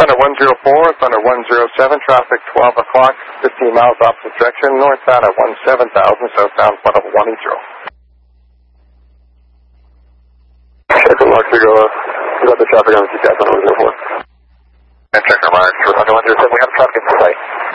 Thunder 104, Thunder 107, traffic 12 o'clock, 15 miles opposite direction, northbound at 17,000, southbound front of 180. Check the marks, we got the traffic on the TCAS on 104. And check our marks for Thunder 107, we have traffic in sight.